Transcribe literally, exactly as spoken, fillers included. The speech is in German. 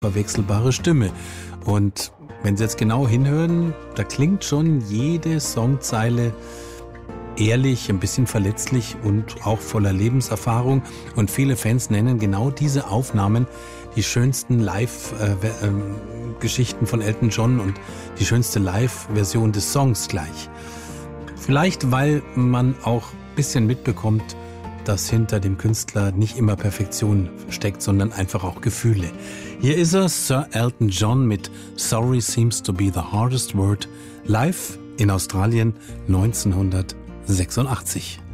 verwechselbare Stimme. Und wenn Sie jetzt genau hinhören, da klingt schon jede Songzeile ehrlich, ein bisschen verletzlich und auch voller Lebenserfahrung. Und viele Fans nennen genau diese Aufnahmen die schönsten Live-Geschichten von Elton John und die schönste Live-Version des Songs gleich. Vielleicht, weil man auch ein bisschen mitbekommt, dass hinter dem Künstler nicht immer Perfektion steckt, sondern einfach auch Gefühle. Hier ist er, Sir Elton John mit Sorry Seems to be the Hardest Word, live in Australien neunzehnhundertsechsundachtzig.